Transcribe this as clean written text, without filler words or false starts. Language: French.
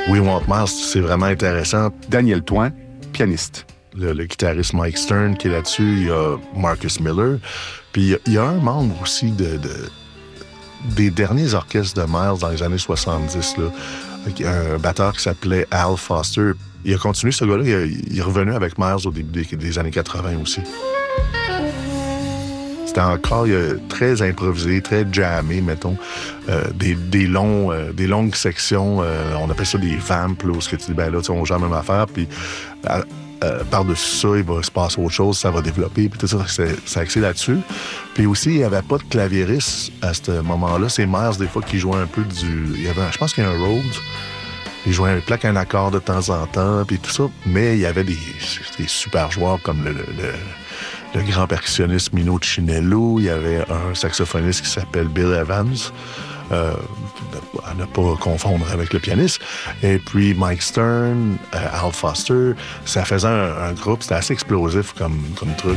We Want Miles, c'est vraiment intéressant. Daniel Thoin, pianiste. Le guitariste Mike Stern qui est là-dessus, il y a Marcus Miller. Puis il y a un membre aussi des derniers orchestres de Miles dans les années 70, là, un batteur qui s'appelait Al Foster. Il a continué, ce gars-là, il est revenu avec Miles au début des années 80 aussi. C'était encore très improvisé, très jammé, mettons. Des longues sections, on appelle ça des vamps, là, où ce que tu dis, ben là, on joue la même affaire, puis par-dessus ça, il va se passer autre chose, ça va développer, puis tout ça, c'est axé là-dessus. Puis aussi, il n'y avait pas de claviériste à ce moment-là. C'est Miles, des fois, qui jouait un peu je pense qu'il y a un Rhodes. Il jouait un plaque, un accord de temps en temps, puis tout ça. Mais il y avait des super joueurs comme le grand percussionniste Mino Chinello. Il y avait un saxophoniste qui s'appelle Bill Evans. À ne pas confondre avec le pianiste. Et puis Mike Stern, Al Foster. Ça faisait un groupe, c'était assez explosif comme truc.